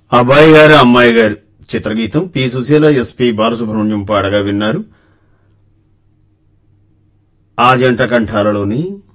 అబ్బాయి గారు అమ్మాయి గారు చిత్రగీతం పి సుశీల ఎస్పి బాలసుబ్రహ్మణ్యం పాడగా విన్నారు. ఆ జంట కంఠాలలోని